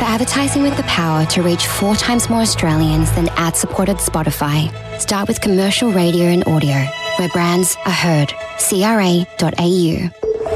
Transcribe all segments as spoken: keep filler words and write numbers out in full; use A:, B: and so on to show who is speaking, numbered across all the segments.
A: advertising with the power to reach four times more Australians than ad-supported Spotify. Start with commercial radio and audio, where brands are heard. C R A dot A U.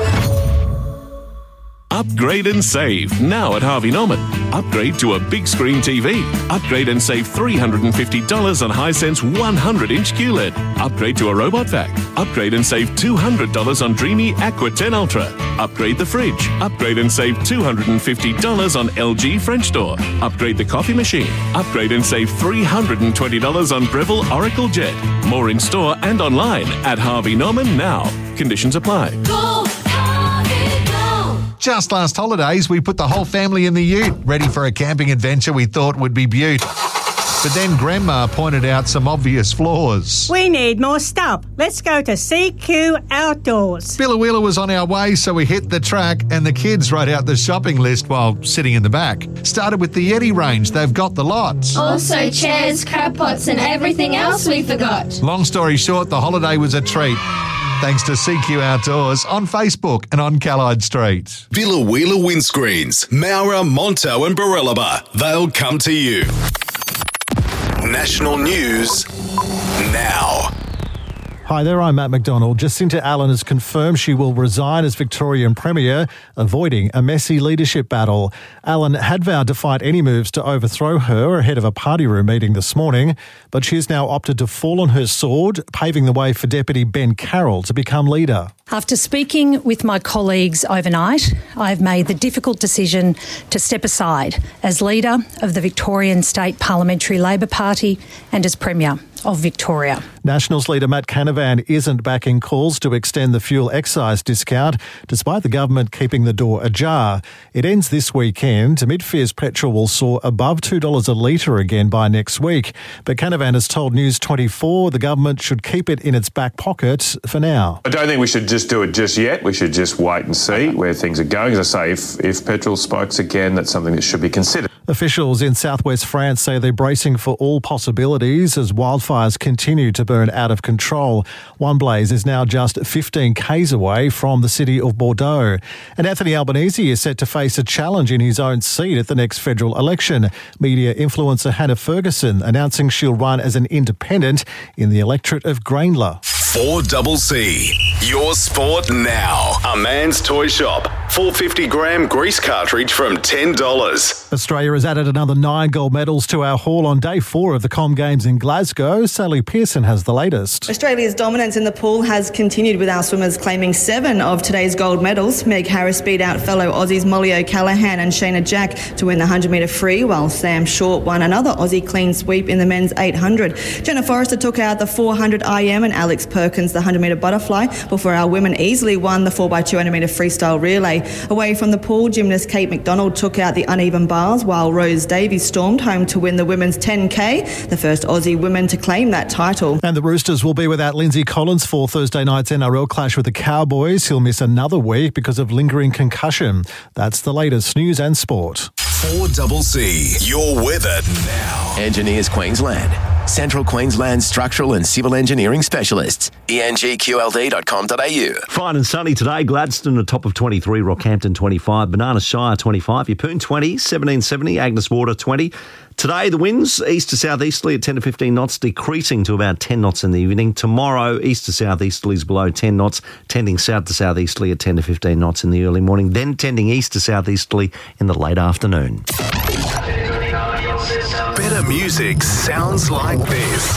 B: Upgrade and save now at Harvey Norman. Upgrade to a big screen T V. Upgrade and save three hundred fifty dollars on Hisense one hundred inch Q L E D. Upgrade to a robot vac. Upgrade and save two hundred dollars on Dreamy Aqua ten Ultra. Upgrade the fridge. Upgrade and save two hundred fifty dollars on L G French door. Upgrade the coffee machine. Upgrade and save three hundred twenty dollars on Breville Oracle Jet. More in store and online at Harvey Norman now. Conditions apply.
C: Go, Harvey, go.
D: Just last holidays, we put the whole family in the ute, ready for a camping adventure we thought would be beaut. But then Grandma pointed out some obvious flaws.
E: We need more stuff. Let's go to C Q Outdoors.
D: Billawheeler was on our way, so we hit the track and the kids wrote out the shopping list while sitting in the back. Started with the Yeti range. They've got the lot.
F: Also chairs, crab pots and everything else we forgot.
D: Long story short, the holiday was a treat. Thanks to C Q Outdoors on Facebook and on Callide Street.
G: Billawheeler Windscreens, Maurer, Monto and Barellaba. They'll come to you. National news now.
H: Hi there, I'm Matt McDonald. Jacinta Allen has confirmed she will resign as Victorian Premier, avoiding a messy leadership battle. Allen had vowed to fight any moves to overthrow her ahead of a party room meeting this morning, but she has now opted to fall on her sword, paving the way for Deputy Ben Carroll to become leader.
I: After speaking with my colleagues overnight, I've made the difficult decision to step aside as leader of the Victorian State Parliamentary Labor Party and as Premier of Victoria.
H: Nationals leader Matt Canavan isn't backing calls to extend the fuel excise discount, despite the government keeping the door ajar. It ends this weekend. Mid-fares petrol will soar above two dollars a litre again by next week. But Canavan has told News twenty-four the government should keep it in its back pocket for now.
J: I don't think we should just do it just yet. We should just wait and see where things are going. As I say, if, if petrol spikes again, that's something that should be considered.
H: Officials in southwest France say they're bracing for all possibilities as wildfires continue to burn out of control. One blaze is now just fifteen kays away from the city of Bordeaux. And Anthony Albanese is set to face a challenge in his own seat at the next federal election. Media influencer Hannah Ferguson announcing she'll run as an independent in the electorate of Grainler.
G: four C C. Your sport now. A man's toy shop. four hundred fifty gram grease cartridge from ten dollars.
H: Australia has added another nine gold medals to our haul on day four of the Com Games in Glasgow. Sally Pearson has the latest.
K: Australia's dominance in the pool has continued with our swimmers claiming seven of today's gold medals. Meg Harris beat out fellow Aussies Molly O'Callaghan and Shayna Jack to win the one hundred metre free, while Sam Short won another Aussie clean sweep in the men's eight hundred. Jenna Forrester took out the four hundred I M and Alex Perkins the one hundred metre butterfly, before our women easily won the four by two hundred metre freestyle relay. Away from the pool, gymnast Kate McDonald took out the uneven bars, while Rose Davies stormed home to win the women's ten K, the first Aussie women to claim that title.
H: And the Roosters will be without Lindsay Collins for Thursday night's N R L clash with the Cowboys. He'll miss another week because of lingering concussion. That's the latest news and sport.
G: four C C. Your weather now.
L: Engineers Queensland. Central Queensland Structural and Civil Engineering Specialists. E N G Q L D dot com dot A U.
M: Fine and sunny today. Gladstone a top of twenty-three, Rockhampton twenty-five, Banana Shire twenty-five, Yeppoon twenty, seventeen seventy, Agnes Water twenty. Today the winds east to southeasterly at ten to fifteen knots, decreasing to about ten knots in the evening. Tomorrow east to southeasterlies below ten knots, tending south to southeasterly at ten to fifteen knots in the early morning, then tending east to southeasterly in the late afternoon.
G: Better music sounds like this.